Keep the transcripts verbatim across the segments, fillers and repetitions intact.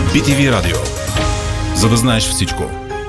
Би Ти Ви Радио. За да знаеш всичко.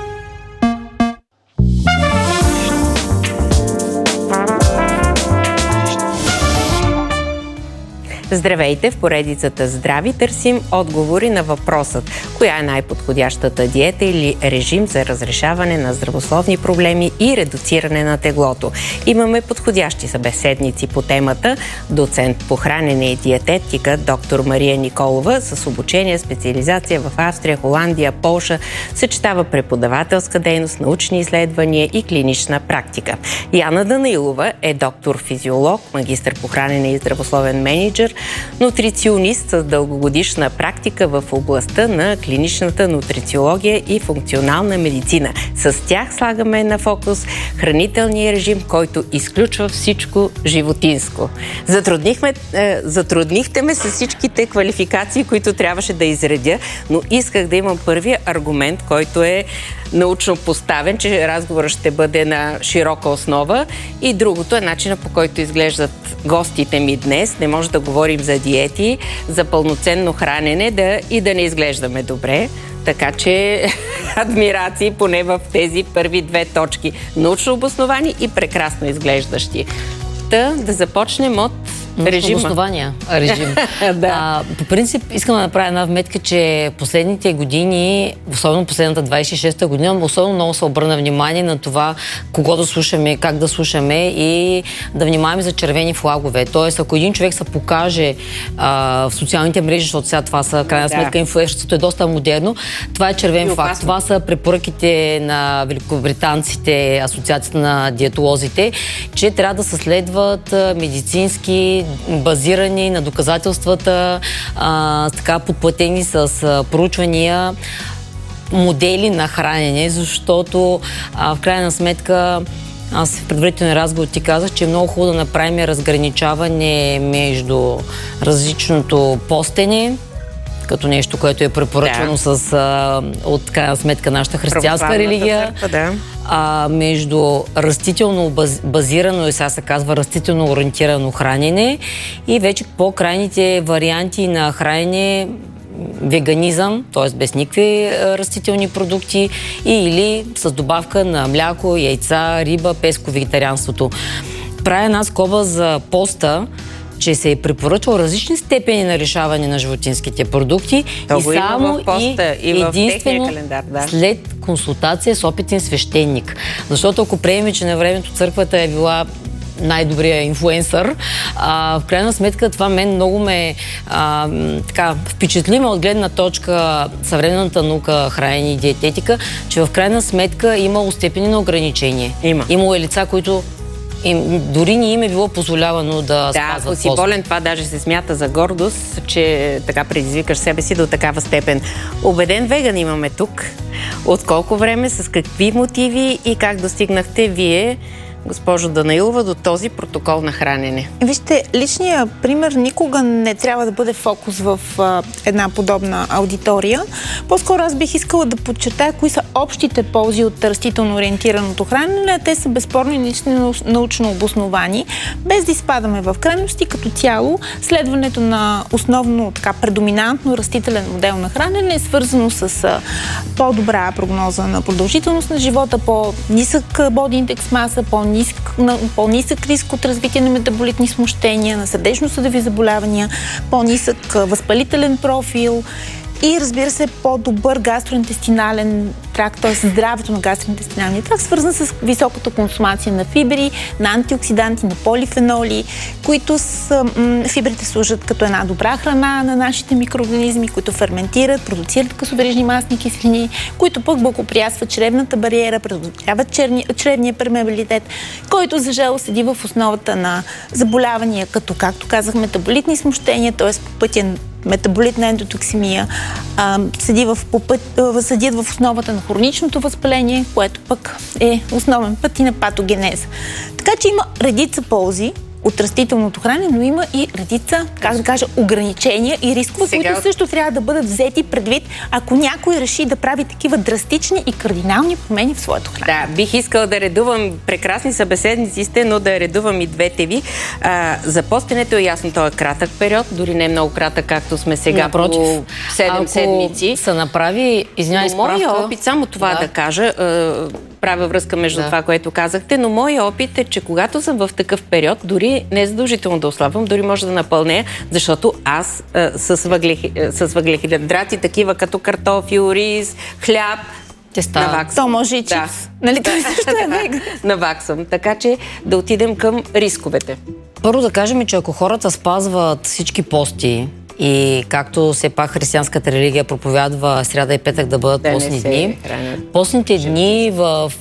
Здравейте! В поредицата Здрави търсим отговори на въпросът: коя е най-подходящата диета или режим за разрешаване на здравословни проблеми и редуциране на теглото. Имаме подходящи събеседници по темата: доцент по хранене и диететика доктор Мария Николова с обучение, специализация в Австрия, Холандия, Полша, съчетава преподавателска дейност, научни изследвания и клинична практика. Яна Данаилова е доктор-физиолог, магистър по хранене и здравословен мениджър, нутриционист с дългогодишна практика в областта на клиничната нутрициология и функционална медицина. С тях слагаме на фокус хранителния режим, който изключва всичко животинско. Затруднихме, е, затруднихте ме с всичките квалификации, които трябваше да изредя, но исках да имам първия аргумент, който е научно поставен, че разговорът ще бъде на широка основа, и другото е начина, по който изглеждат гостите ми днес. Не може да говорим за диети, за пълноценно хранене да, и да не изглеждаме добре. Така че адмирации поне в тези първи две точки. Научно обосновани и прекрасно изглеждащи. Та да започнем от режима. Обоснования режим. Да. А, по принцип, искам да направя една вметка, че последните години, особено последната двадесет и шеста година, особено много се обърна внимание на това кого да слушаме, как да слушаме и да внимаваме за червени флагове. Тоест, ако един човек се покаже а, в социалните мрежи, защото сега това са, крайна сметка, да. инфлуенсърството е доста модерно, това е червен факт. Това са препоръките на великобританците, Асоциацията на диетолозите, че трябва да се следват медицински базирани на доказателствата, а, така подплатени с а, проучвания модели на хранене, защото а, в крайна сметка аз в предварителен разговор ти казах, че е много хубаво да направим разграничаване между различното постене, като нещо, което е препоръчвано да. с, а, от крайна сметка, нашата християнска религия, църква, да. а, между растително баз, базирано и сега се казва растително ориентирано хранене и вече по-крайните варианти на хранене, веганизъм, т.е. без никакви растителни продукти, и или с добавка на мляко, яйца, риба, песко, вегетарианството. Правя една скоба за поста, че се е препоръчал различни степени на решаване на животинските продукти. То и само в поста, и, и в единствено календар, да. след консултация с опитен свещеник. Защото ако приемем, че на времето църквата е била най-добрия инфлуенсър, а, в крайна сметка това мен много ме а, така, впечатлима от гледна точка съвременната наука, хранене и диететика, че в крайна сметка има степени на ограничение. Има. Имало е лица, които им, дори не им е било позволявано да, да спазват ако си пост. болен, това даже се смята за гордост, че така предизвикаш себе си до такава степен. Убеден веган имаме тук. От колко време, с какви мотиви и как достигнахте вие, госпожо Данаилова, до този протокол на хранене? Вижте, личният пример никога не трябва да бъде фокус в а, една подобна аудитория. По-скоро аз бих искала да подчертая кои са общите ползи от растително ориентираното хранене. Те са безспорно и лично научно обосновани. Без да изпадаме в крайности, като цяло, следването на основно така предоминантно растителен модел на хранене е свързано с а, по-добра прогноза на продължителност на живота, по-нисък body index маса, по Нисък, по-нисък риск от развитие на метаболитни смущения, на сърдечно-съдови заболявания, по-нисък възпалителен профил и, разбира се, по-добър гастроинтестинален тракт, т.е. здравето на гастроинтестиналния тракт, свързан с високата консумация на фибри, на антиоксиданти, на полифеноли, които с, м- фибрите служат като една добра храна на нашите микроорганизми, които ферментират, продуцират късоверижни масни киселини, които пък благоприятстват чревната бариера, предотвратяват чревния пермеабилитет, който, за жалост, седи в основата на заболявания, като, както казах, метаболитни смущения, т.е. по пътя метаболитна ендотоксимия, а, седи в, попът, седят в основата на хроничното възпаление, което пък е основен път и на патогенеза. Така че има редица ползи от растителното хранене, но има и редица, как да кажа, ограничения и рискове, Сега... които също трябва да бъдат взети предвид, ако някой реши да прави такива драстични и кардинални промени в своето хранене. Да, бих искала да редувам, прекрасни събеседници сте, но да редувам и двете ви. А, за постенето е ясно, това е кратък период, дори не е много кратък, както сме сега Напротив, по седем седмици. се направи, извиняй, справка... Моя опит, само това да, да кажа, правя връзка между да. това, което казахте, но моя опит е, че когато съм в такъв период, дори не е задължително да ослабвам, дори може да напълня, защото аз а, с, въглехи, с въглехидрати, такива като картофи, рис, хляб, То може и чипс. Да. Нали той също е веган? Наваксам. Така че да отидем към рисковете. Първо да кажем, че ако хората спазват всички пости, и както все пак християнската религия проповядва сряда и петък да бъдат да постни дни, постните дни в,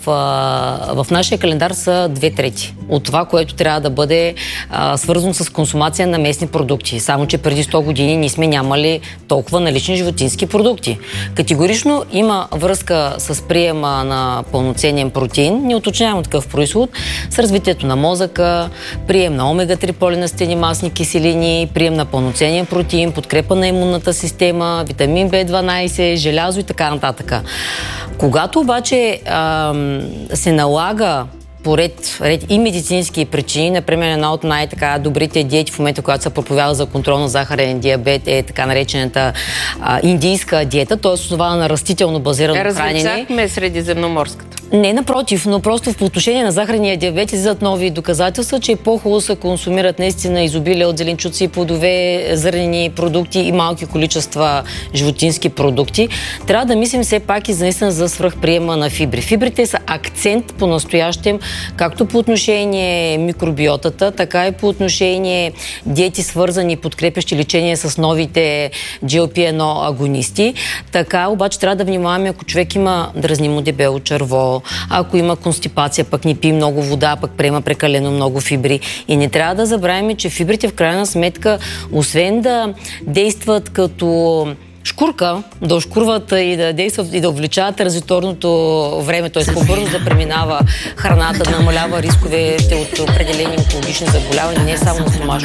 в нашия календар са две трети от това, което трябва да бъде а, свързано с консумация на местни продукти. Само че преди сто години ние сме нямали толкова налични животински продукти. Категорично има връзка с приема на пълноценен протеин, не уточнявам такъв произход, с развитието на мозъка, прием на омега три полинестени масни киселини, прием на пълноценен протеин, подкрепа на имунната система, витамин Б дванайсет, желязо и така нататък. Когато обаче ам, се налага поред ред и медицински причини, например, една от най-добрите диети в момента, която се проповядва за контрол на захарен диабет, е така наречената а, индийска диета, т.е. основана на растително базирано хранене. Различахме средиземноморската. Не, напротив, но просто в отношение на захарния диабет излизат нови доказателства, че е по-хубаво се консумират наистина изобилие от зеленчуци, плодове, зърнени продукти и малки количества животински продукти. Трябва да мислим все пак и за наистина за свръхприема на фибри. Фибрите са акцент по-настоящем, както по отношение микробиотата, така и по отношение диети, свързани, подкрепящи лечение с новите джи ел пи едно агонисти. Така, обаче трябва да внимаваме, ако човек има дразнимо дебело черво, ако има констипация, пък не пие много вода, пък приема прекалено много фибри. И не трябва да забравяме, че фибрите в крайна сметка, освен да действат като шкурка, да ошкурват и да действат и да увеличават транзиторното време, т.е. по-бързо да преминава храната, да намалява рисковете от определени онкологични заболявания, не само на стомашно